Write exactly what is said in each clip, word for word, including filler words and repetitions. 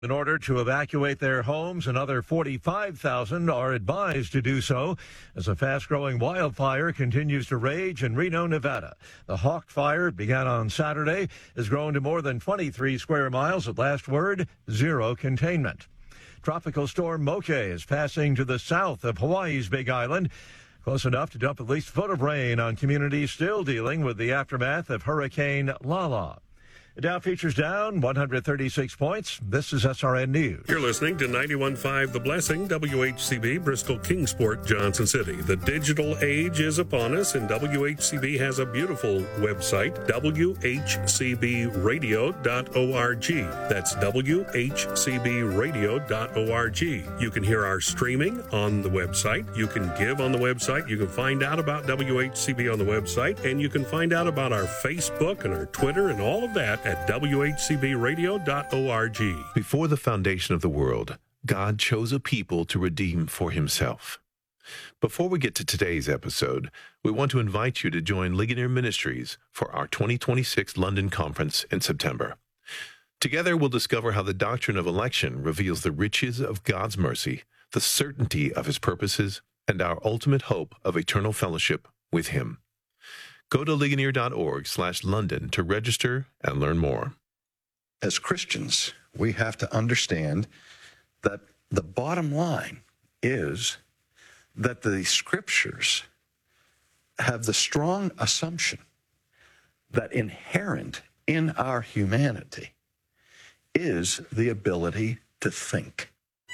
In order to evacuate their homes, another forty-five thousand are advised to do so as a fast-growing wildfire continues to rage in Reno, Nevada. The Hawk Fire began on Saturday, has grown to more than twenty-three square miles at last word, zero containment. Tropical storm Moke is passing to the south of Hawaii's Big Island, close enough to dump at least a foot of rain on communities still dealing with the aftermath of Hurricane Lala. The Dow features down one hundred thirty-six points. This is S R N News. You're listening to ninety-one point five The Blessing, W H C B, Bristol, Kingsport, Johnson City. The digital age is upon us, and W H C B has a beautiful website, w h c b radio dot org. That's w h c b radio dot org. You can hear our streaming on the website. You can give on the website. You can find out about W H C B on the website, and you can find out about our Facebook and our Twitter and all of that at w h c b radio dot org. Before the foundation of the world, God chose a people to redeem for himself. Before we get to today's episode, we want to invite you to join Ligonier Ministries for our twenty twenty-six London Conference in September. Together, we'll discover how the doctrine of election reveals the riches of God's mercy, the certainty of his purposes, and our ultimate hope of eternal fellowship with him. Go to ligonier dot org slash London to register and learn more. As Christians, we have to understand that the bottom line is that the Scriptures have the strong assumption that inherent in our humanity is the ability to think.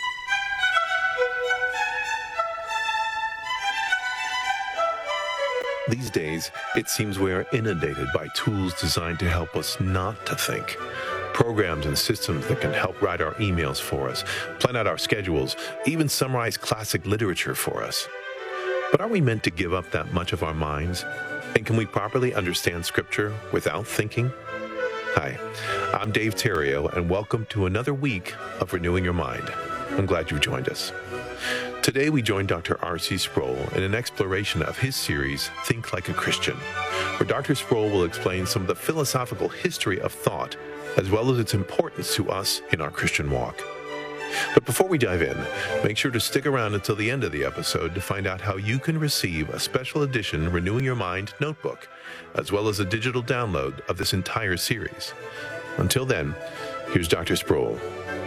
These days, it seems we are inundated by tools designed to help us not to think. Programs and systems that can help write our emails for us, plan out our schedules, even summarize classic literature for us. But are we meant to give up that much of our minds? And can we properly understand Scripture without thinking? Hi, I'm Dave Terrio, and welcome to another week of Renewing Your Mind. I'm glad you've joined us. Today, we join Doctor R C Sproul in an exploration of his series, Think Like a Christian, where Doctor Sproul will explain some of the philosophical history of thought, as well as its importance to us in our Christian walk. But before we dive in, make sure to stick around until the end of the episode to find out how you can receive a special edition Renewing Your Mind notebook, as well as a digital download of this entire series. Until then, here's Doctor Sproul.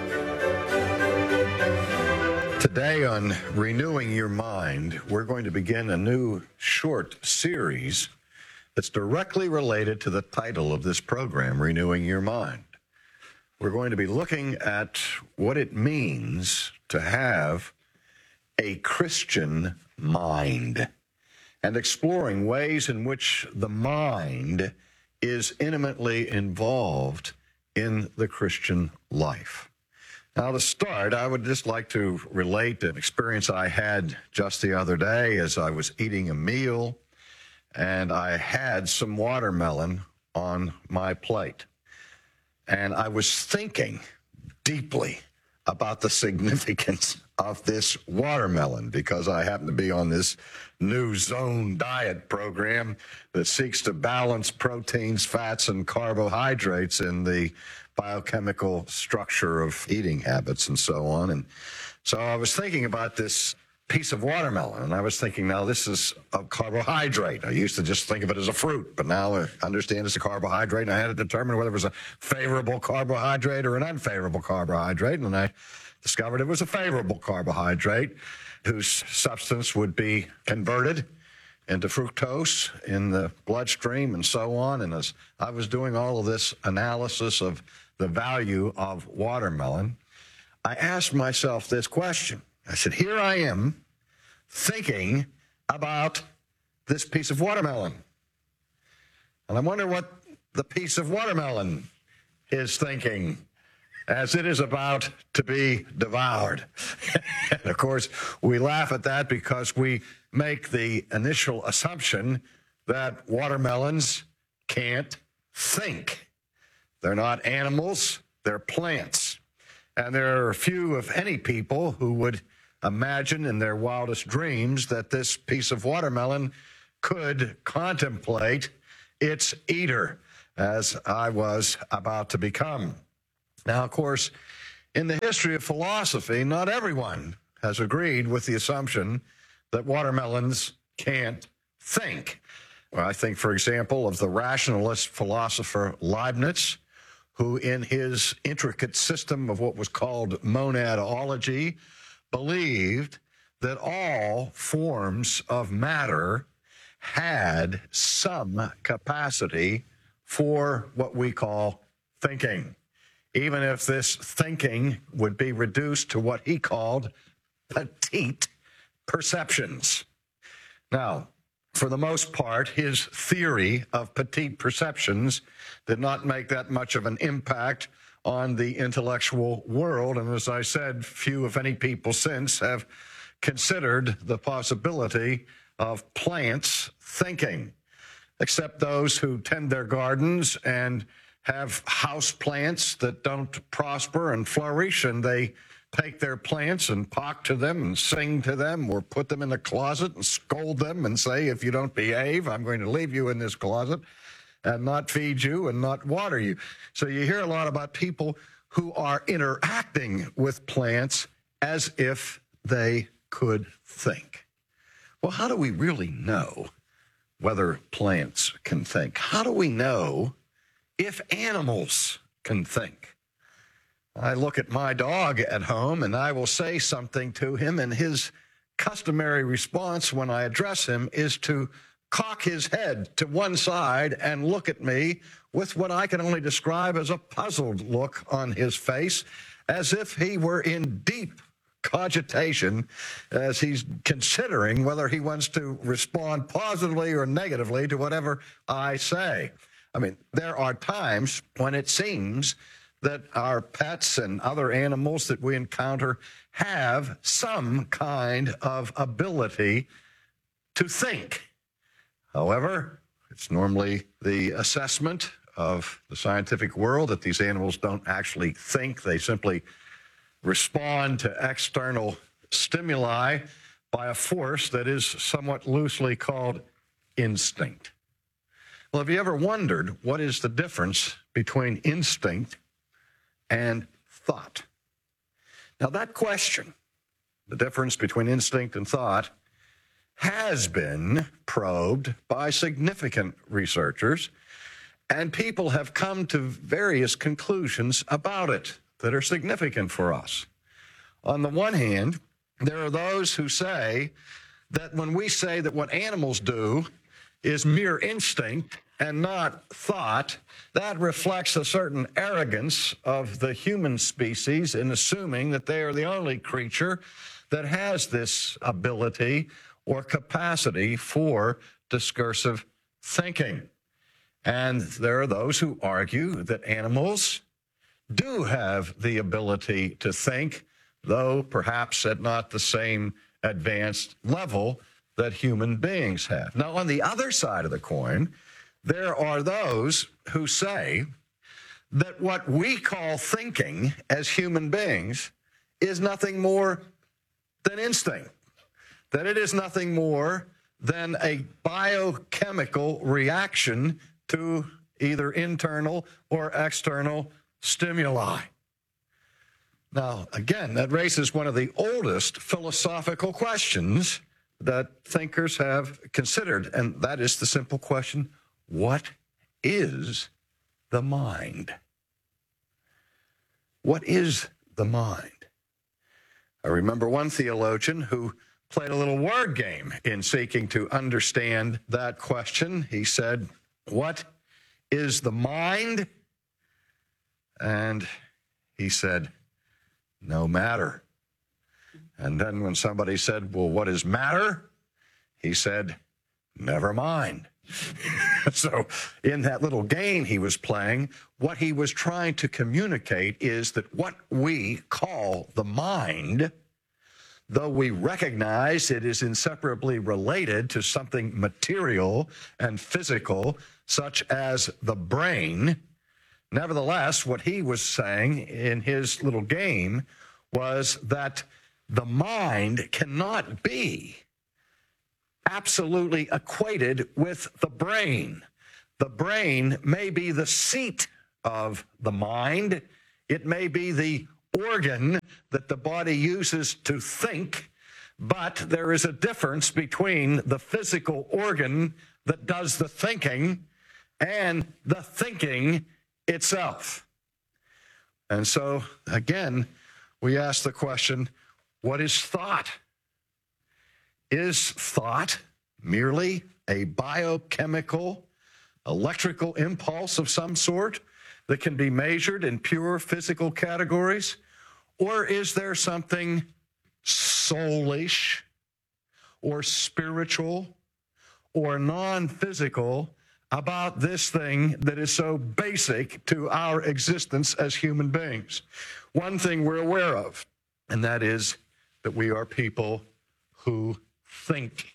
Today on Renewing Your Mind, we're going to begin a new short series that's directly related to the title of this program, Renewing Your Mind. We're going to be looking at what it means to have a Christian mind and exploring ways in which the mind is intimately involved in the Christian life. Now, to start, I would just like to relate an experience I had just the other day as I was eating a meal, and I had some watermelon on my plate. And I was thinking deeply about the significance of this watermelon because I happen to be on this new zone diet program that seeks to balance proteins, fats, and carbohydrates in the biochemical structure of eating habits and so on. And so I was thinking about this piece of watermelon, and I was thinking, now this is a carbohydrate. I used to just think of it as a fruit, but now I understand it's a carbohydrate, and I had to determine whether it was a favorable carbohydrate or an unfavorable carbohydrate, and I discovered it was a favorable carbohydrate whose substance would be converted into fructose in the bloodstream and so on. And as I was doing all of this analysis of the value of watermelon, I asked myself this question. I said, here I am thinking about this piece of watermelon. And I wonder what the piece of watermelon is thinking as it is about to be devoured. And of course, we laugh at that because we make the initial assumption that watermelons can't think. They're not animals, they're plants. And there are few, if any, people who would imagine in their wildest dreams that this piece of watermelon could contemplate its eater, as I was about to become. Now, of course, In the history of philosophy, not everyone has agreed with the assumption that watermelons can't think. Well, I think, for example, of the rationalist philosopher Leibniz, who in his intricate system of what was called monadology believed that all forms of matter had some capacity for what we call thinking, even if this thinking would be reduced to what he called petite perceptions. Now, for the most part, his theory of petite perceptions did not make that much of an impact on the intellectual world. And as I said, few, if any, people since have considered the possibility of plants thinking, except those who tend their gardens and have house plants that don't prosper and flourish, and they take their plants and talk to them and sing to them, or put them in the closet and scold them and say, if you don't behave, I'm going to leave you in this closet and not feed you and not water you. So you hear a lot about people who are interacting with plants as if they could think. Well, how do we really know whether plants can think? How do we know if animals can think? I look at my dog at home and I will say something to him, and his customary response when I address him is to cock his head to one side and look at me with what I can only describe as a puzzled look on his face, as if he were in deep cogitation as he's considering whether he wants to respond positively or negatively to whatever I say. I mean, there are times when it seems that our pets and other animals that we encounter have some kind of ability to think. However, it's normally the assessment of the scientific world that these animals don't actually think. They simply respond to external stimuli by a force that is somewhat loosely called instinct. Well, have you ever wondered what is the difference between instinct and thought? Now, that question, the difference between instinct and thought, has been probed by significant researchers, and people have come to various conclusions about it that are significant for us. On the one hand, there are those who say that when we say that what animals do is mere instinct and not thought, that reflects a certain arrogance of the human species in assuming that they are the only creature that has this ability or capacity for discursive thinking. And there are those who argue that animals do have the ability to think, though perhaps at not the same advanced level that human beings have. Now, on the other side of the coin, there are those who say that what we call thinking as human beings is nothing more than instinct, that it is nothing more than a biochemical reaction to either internal or external stimuli. Now, again, that raises one of the oldest philosophical questions that thinkers have considered, and that is the simple question, what is the mind? What is the mind? I remember one theologian who played a little word game in seeking to understand that question. He said, what is the mind? And he said, no matter. And then when somebody said, well, what is matter? He said, never mind. So in that little game he was playing, what he was trying to communicate is that what we call the mind, though we recognize it is inseparably related to something material and physical, such as the brain, nevertheless, what he was saying in his little game was that the mind cannot be absolutely equated with the brain. The brain may be the seat of the mind. It may be the organ that the body uses to think, but there is a difference between the physical organ that does the thinking and the thinking itself. And so, again, we ask the question, what is thought? Is thought merely a biochemical, electrical impulse of some sort that can be measured in pure physical categories? Or is there something soulish or spiritual or non-physical about this thing that is so basic to our existence as human beings? One thing we're aware of, and that is that we are people who think.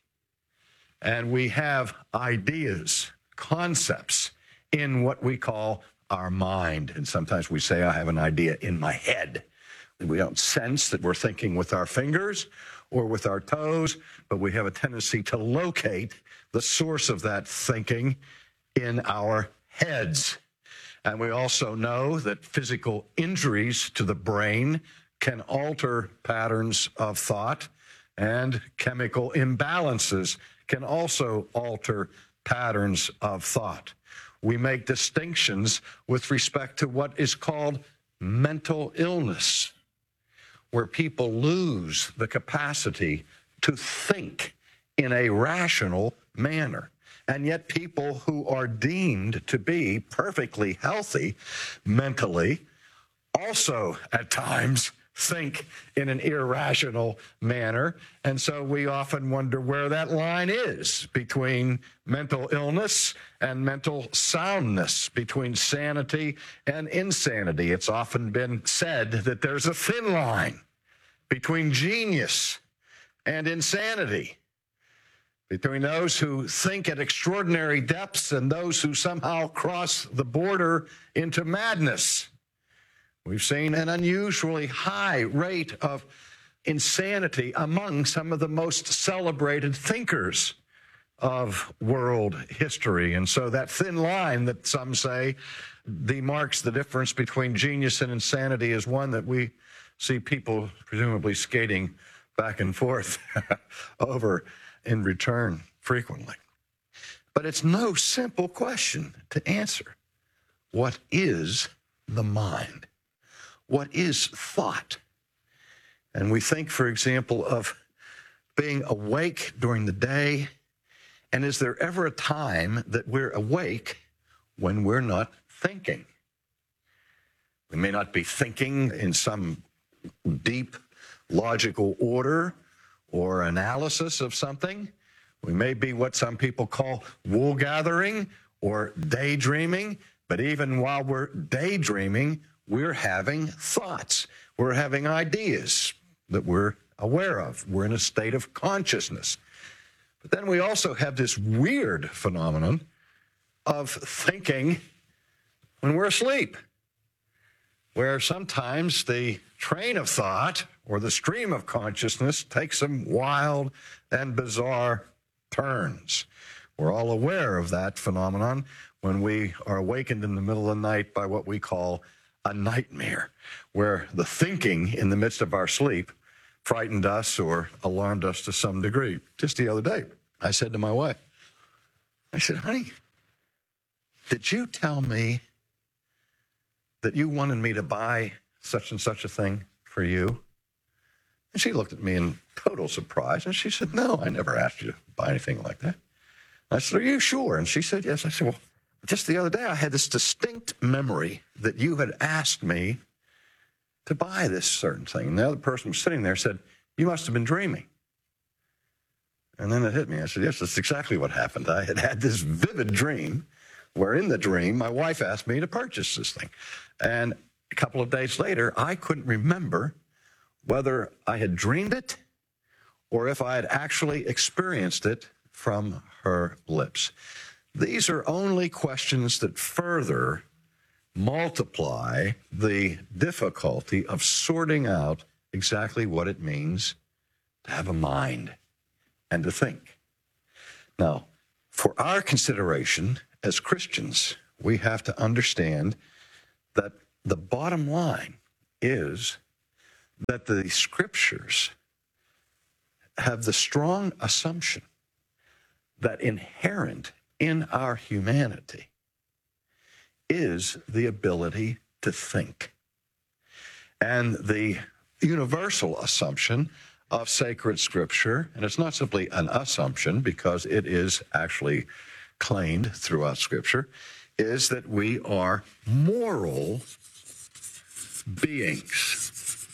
And we have ideas, concepts in what we call our mind. And sometimes we say, I have an idea in my head. We don't sense that we're thinking with our fingers or with our toes, but we have a tendency to locate the source of that thinking in our heads. And we also know that physical injuries to the brain can alter patterns of thought, and chemical imbalances can also alter patterns of thought. We make distinctions with respect to what is called mental illness, where people lose the capacity to think in a rational manner. And yet people who are deemed to be perfectly healthy mentally also at times think in an irrational manner. And so we often wonder where that line is between mental illness and mental soundness, between sanity and insanity. It's often been said that there's a thin line between genius and insanity, between those who think at extraordinary depths and those who somehow cross the border into madness. We've seen an unusually high rate of insanity among some of the most celebrated thinkers of world history. And so that thin line that some say demarks the difference between genius and insanity is one that we see people presumably skating back and forth over in return frequently. But it's no simple question to answer. What is the mind? What is thought? And we think, for example, of being awake during the day. And is there ever a time that we're awake when we're not thinking? We may not be thinking in some deep logical order or analysis of something. We may be what some people call wool gathering or daydreaming. But even while we're daydreaming, we're having thoughts. We're having ideas that we're aware of. We're in a state of consciousness. But then we also have this weird phenomenon of thinking when we're asleep, where sometimes the train of thought or the stream of consciousness takes some wild and bizarre turns. We're all aware of that phenomenon when we are awakened in the middle of the night by what we call a nightmare, where the thinking in the midst of our sleep frightened us or alarmed us to some degree. Just the other day, I said to my wife, I said, honey, did you tell me that you wanted me to buy such and such a thing for you? And she looked at me in total surprise, and she said, no, I never asked you to buy anything like that. I said, are you sure? And she said, yes. I said, well, just the other day, I had this distinct memory that you had asked me to buy this certain thing. And the other person was sitting there said, you must have been dreaming. And then it hit me. I said, yes, that's exactly what happened. I had had this vivid dream where in the dream, my wife asked me to purchase this thing. And a couple of days later, I couldn't remember whether I had dreamed it or if I had actually experienced it from her lips. These are only questions that further multiply the difficulty of sorting out exactly what it means to have a mind and to think. Now, for our consideration as Christians, we have to understand that the bottom line is that the Scriptures have the strong assumption that inherent in our humanity is the ability to think. And the universal assumption of sacred Scripture, and it's not simply an assumption because it is actually claimed throughout Scripture, is that we are moral beings.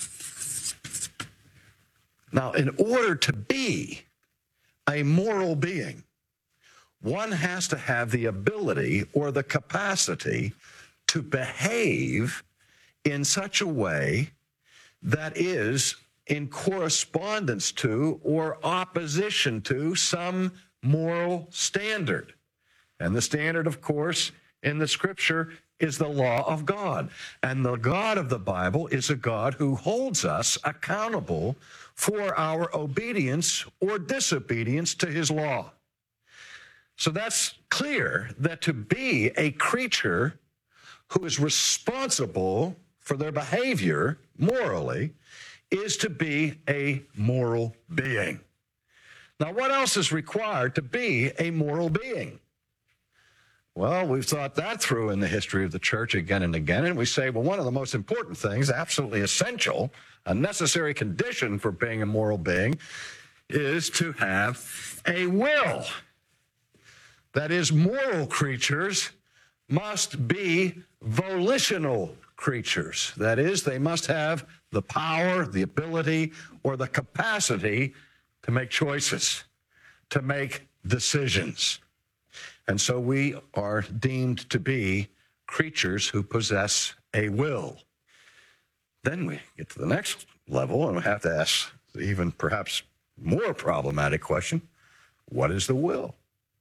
Now, in order to be a moral being, one has to have the ability or the capacity to behave in such a way that is in correspondence to or opposition to some moral standard. And the standard, of course, in the Scripture is the law of God. And the God of the Bible is a God who holds us accountable for our obedience or disobedience to his law. So that's clear that to be a creature who is responsible for their behavior morally is to be a moral being. Now, what else is required to be a moral being? Well, we've thought that through in the history of the church again and again, and we say, well, one of the most important things, absolutely essential, a necessary condition for being a moral being, is to have a will. That is, moral creatures must be volitional creatures. That is, they must have the power, the ability, or the capacity to make choices, to make decisions. And so we are deemed to be creatures who possess a will. Then we get to the next level and we have to ask the even perhaps more problematic question, what is the will?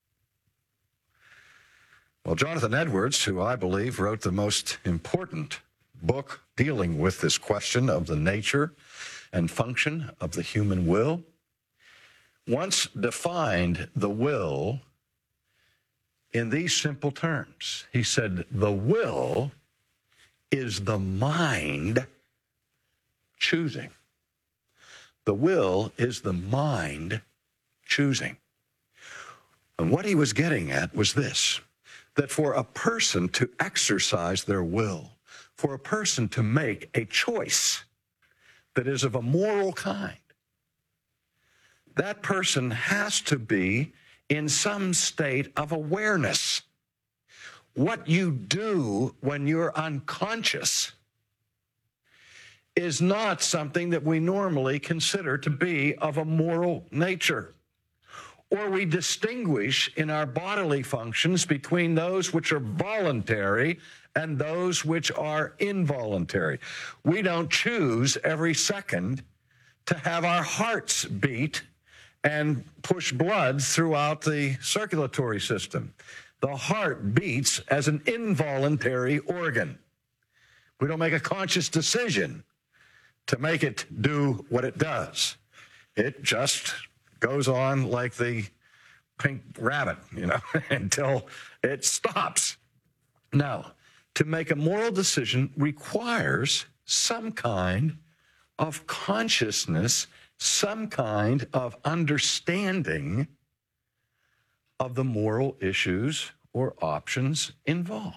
Well, Jonathan Edwards, who I believe wrote the most important book dealing with this question of the nature and function of the human will, once defined the will in these simple terms. He said, the will is the mind choosing. The will is the mind choosing. And what he was getting at was this, that for a person to exercise their will, for a person to make a choice that is of a moral kind, that person has to be in some state of awareness. What you do when you're unconscious is not something that we normally consider to be of a moral nature. Or we distinguish in our bodily functions between those which are voluntary and those which are involuntary. We don't choose every second to have our hearts beat and push blood throughout the circulatory system. The heart beats as an involuntary organ. We don't make a conscious decision to make it do what it does. It just goes on like the pink rabbit, you know, until it stops. Now, to make a moral decision requires some kind of consciousness, some kind of understanding of the moral issues or options involved.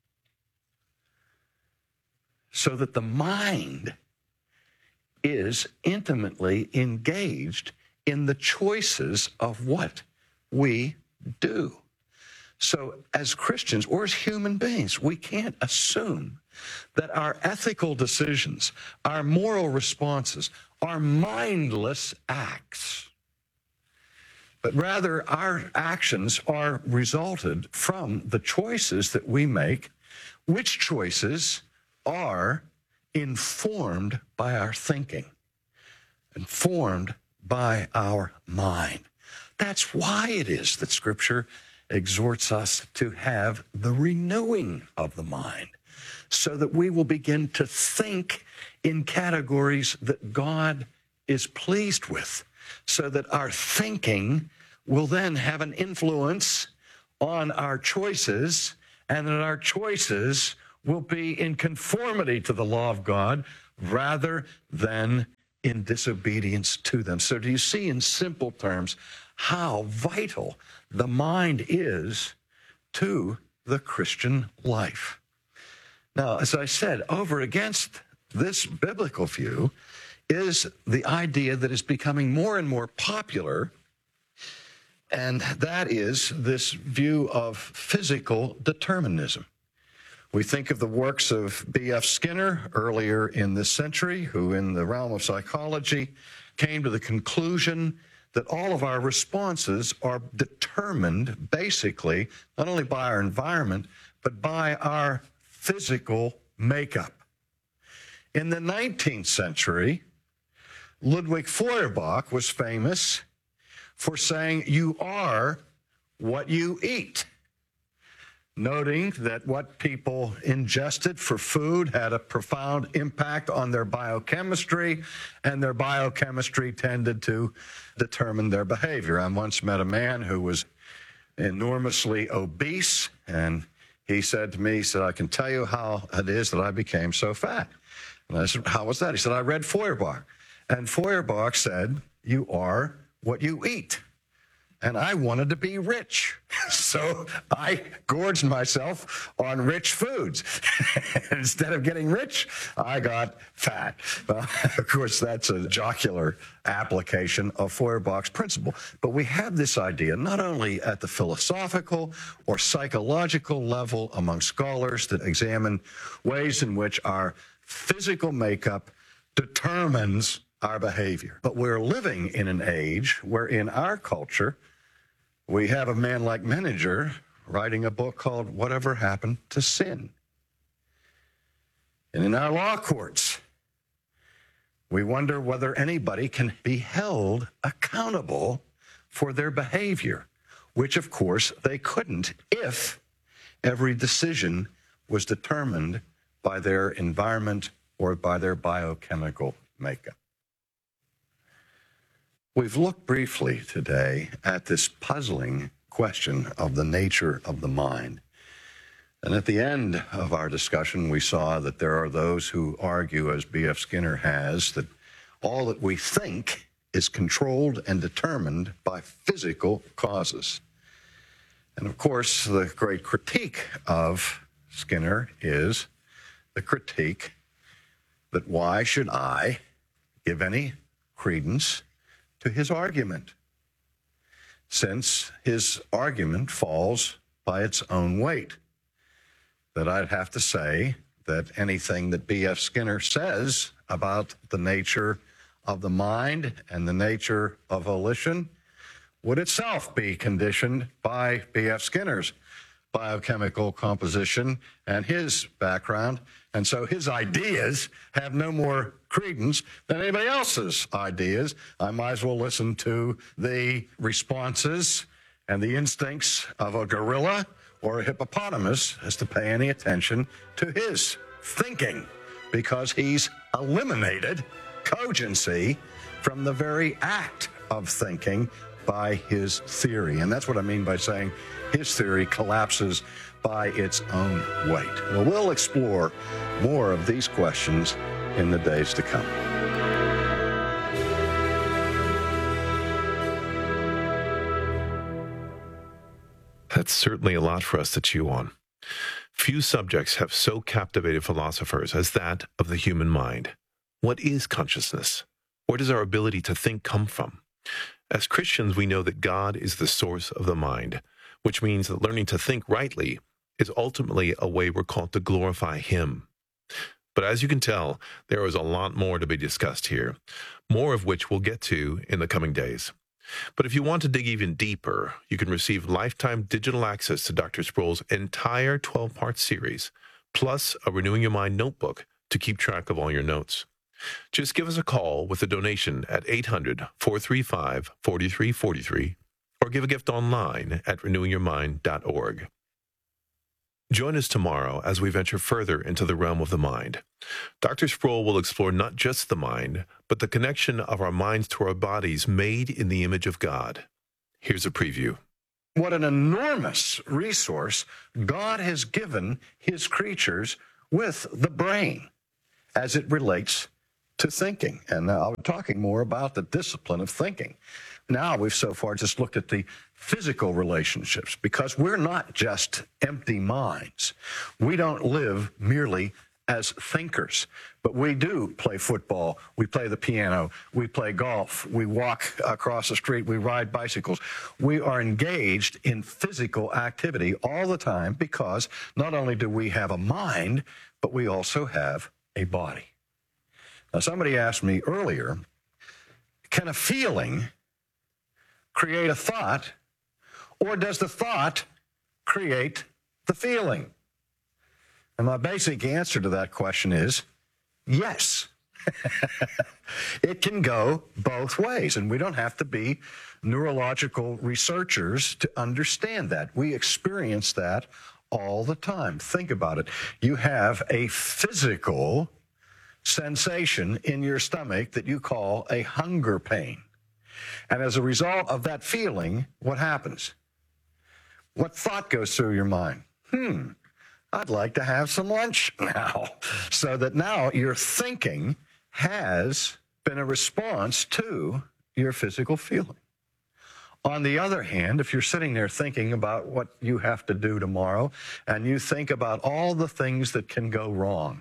So that the mind is intimately engaged in the choices of what we do. So as Christians or as human beings, we can't assume that our ethical decisions, our moral responses, are mindless acts. But rather, our actions are resulted from the choices that we make, which choices are informed by our thinking, informed by our mind. That's why it is that Scripture exhorts us to have the renewing of the mind, so that we will begin to think in categories that God is pleased with, so that our thinking will then have an influence on our choices, and that our choices will be in conformity to the law of God, rather than in disobedience to them. So do you see in simple terms how vital the mind is to the Christian life? Now, as I said, over against this biblical view is the idea that is becoming more and more popular, and that is this view of physical determinism. We think of the works of B F Skinner earlier in this century, who in the realm of psychology came to the conclusion that all of our responses are determined basically not only by our environment, but by our physical makeup. In the nineteenth century, Ludwig Feuerbach was famous for saying, "You are what you eat," noting that what people ingested for food had a profound impact on their biochemistry, and their biochemistry tended to determine their behavior. I once met a man who was enormously obese, and he said to me, he said, "I can tell you how it is that I became so fat." And I said, "How was that?" He said, "I read Feuerbach. And Feuerbach said, you are what you eat." And I wanted to be rich. So I gorged myself on rich foods. Instead of getting rich, I got fat. Well, of course, that's a jocular application of Feuerbach's principle. But we have this idea not only at the philosophical or psychological level among scholars that examine ways in which our physical makeup determines our behavior. But we're living in an age where in our culture, we have a man like Menninger writing a book called Whatever Happened to Sin? And in our law courts, we wonder whether anybody can be held accountable for their behavior, which of course they couldn't if every decision was determined by their environment or by their biochemical makeup. We've looked briefly today at this puzzling question of the nature of the mind. And at the end of our discussion, we saw that there are those who argue, as B F Skinner has, that all that we think is controlled and determined by physical causes. And of course, the great critique of Skinner is the critique that why should I give any credence to his argument, since his argument falls by its own weight? That I'd have to say that anything that B F Skinner says about the nature of the mind and the nature of volition would itself be conditioned by B F Skinner's biochemical composition and his background. And so his ideas have no more credence than anybody else's ideas. I might as well listen to the responses and the instincts of a gorilla or a hippopotamus as to pay any attention to his thinking, because he's eliminated cogency from the very act of thinking by his theory. And that's what I mean by saying his theory collapses by its own weight. Well, we'll explore more of these questions in the days to come. That's certainly a lot for us to chew on. Few subjects have so captivated philosophers as that of the human mind. What is consciousness? Where does our ability to think come from? As Christians, we know that God is the source of the mind, which means that learning to think rightly is ultimately a way we're called to glorify Him. But as you can tell, there is a lot more to be discussed here, more of which we'll get to in the coming days. But if you want to dig even deeper, you can receive lifetime digital access to Doctor Sproul's entire twelve-part series, plus a Renewing Your Mind notebook to keep track of all your notes. Just give us a call with a donation at eight hundred, four three five, four three four three or give a gift online at renewing your mind dot org. Join us tomorrow as we venture further into the realm of the mind. Doctor Sproul will explore not just the mind, but the connection of our minds to our bodies made in the image of God. Here's a preview. What an enormous resource God has given His creatures with the brain. as it relates to thinking. And now I'm talking more about the discipline of thinking. Now we've so far just looked at the physical relationships, because we're not just empty minds. We don't live merely as thinkers, but we do play football, we play the piano, we play golf, we walk across the street, we ride bicycles. We are engaged in physical activity all the time, because not only do we have a mind, but we also have a body. Now, somebody asked me earlier, can a feeling create a thought, or does the thought create the feeling? And my basic answer to that question is yes. It can go both ways, and we don't have to be neurological researchers to understand that. We experience that all the time. Think about it. You have a physical sensation in your stomach that you call a hunger pain. And as a result of that feeling, what happens? What thought goes through your mind? Hmm, I'd like to have some lunch now. So that now your thinking has been a response to your physical feeling. On the other hand, if you're sitting there thinking about what you have to do tomorrow, and you think about all the things that can go wrong,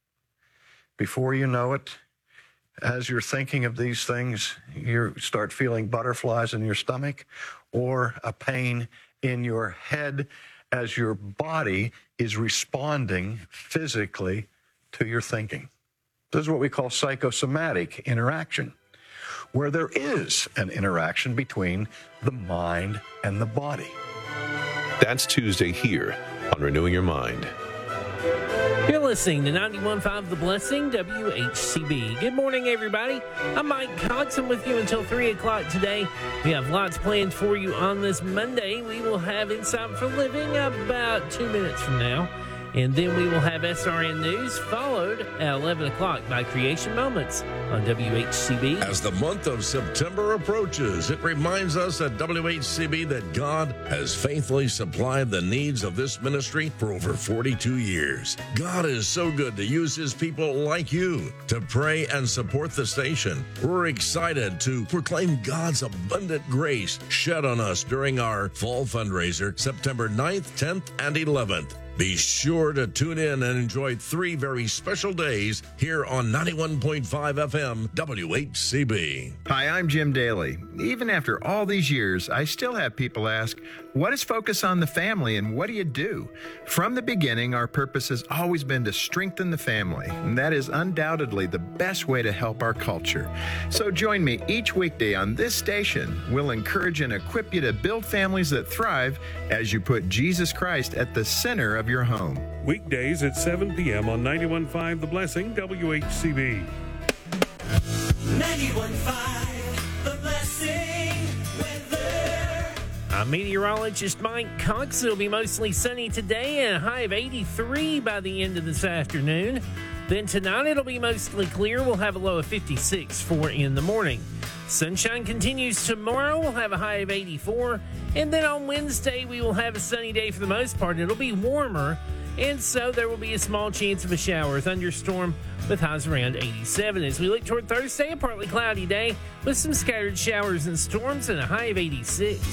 before you know it, as you're thinking of these things, you start feeling butterflies in your stomach or a pain in your head as your body is responding physically to your thinking. This is what we call psychosomatic interaction, where there is an interaction between the mind and the body. That's Tuesday here on Renewing Your Mind. You're listening to ninety-one point five The Blessing, W H C B. Good morning, everybody. I'm Mike Cox. I'm with you until three o'clock today. We have lots planned for you on this Monday. We will have Insight for Living about two minutes from now. And then we will have S R N News, followed at eleven o'clock by Creation Moments on W H C B. As the month of September approaches, it reminds us at W H C B that God has faithfully supplied the needs of this ministry for over forty-two years. God is so good to use his people like you to pray and support the station. We're excited to proclaim God's abundant grace shed on us during our fall fundraiser, September ninth, tenth, and eleventh. Be sure to tune in and enjoy three very special days here on ninety-one point five F M W H C B. Hi, I'm Jim Daly. Even after all these years, I still have people ask, what is Focus on the Family and what do you do? From the beginning, our purpose has always been to strengthen the family, and that is undoubtedly the best way to help our culture. So join me each weekday on this station. We'll encourage and equip you to build families that thrive as you put Jesus Christ at the center of your home. Weekdays at seven p.m. on ninety-one point five The Blessing, W H C B. ninety-one point five The Blessing weather. I'm meteorologist Mike Cox. It'll be mostly sunny today and a high of eighty-three by the end of this afternoon. Then tonight it'll be mostly clear. We'll have a low of fifty-six for in the morning. Sunshine continues tomorrow. We'll have a high of eighty-four. And then on Wednesday, we will have a sunny day for the most part. It'll be warmer. And so there will be a small chance of a shower or thunderstorm with highs around eighty-seven. As we look toward Thursday, a partly cloudy day with some scattered showers and storms and a high of eighty-six.